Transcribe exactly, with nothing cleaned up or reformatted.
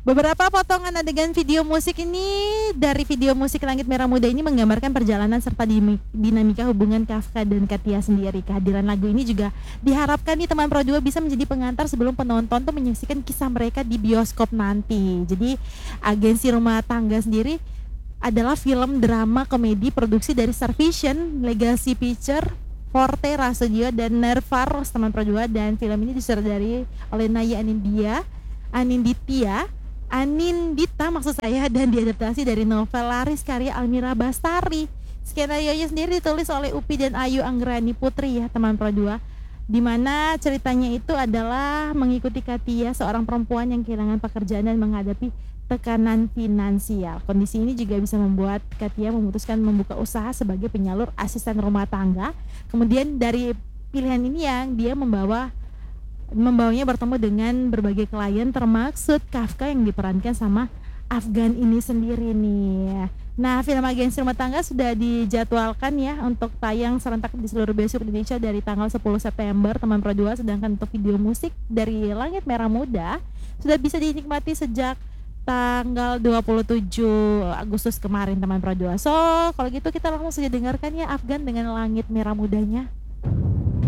Beberapa potongan adegan video musik ini dari video musik Langit Merah Muda ini menggambarkan perjalanan serta dinamika hubungan Kafka dan Katia sendiri. Kehadiran lagu ini juga diharapkan nih teman Pro dua bisa menjadi pengantar sebelum penonton tuh menyaksikan kisah mereka di bioskop nanti. Jadi Agensi Rumah Tangga sendiri adalah film drama komedi produksi dari Star Vision, Legacy Picture, Forte Rasudio dan Nervar teman Pro dua, dan film ini disutradari oleh Naya Anindya, Aninditya Anindita maksud saya, dan diadaptasi dari novel laris karya Almira Bastari. Skenario-nya sendiri ditulis oleh Upi dan Ayu Anggrani Putri ya teman Pro dua, dimana ceritanya itu adalah mengikuti Katia, seorang perempuan yang kehilangan pekerjaan dan menghadapi tekanan finansial. Kondisi ini juga bisa membuat Katia memutuskan membuka usaha sebagai penyalur asisten rumah tangga. Kemudian dari pilihan ini yang dia membawa membawanya bertemu dengan berbagai klien termaksud Kafka yang diperankan sama Afgan ini sendiri nih. Nah, film Agensi Rumah Tangga sudah dijadwalkan ya untuk tayang serentak di seluruh bioskop Indonesia dari tanggal sepuluh September teman Pro dua, sedangkan untuk video musik dari Langit Merah Muda sudah bisa dinikmati sejak tanggal dua puluh tujuh Agustus kemarin teman Pro dua. So, kalau gitu kita langsung saja dengarkan ya Afgan dengan Langit Merah Mudanya.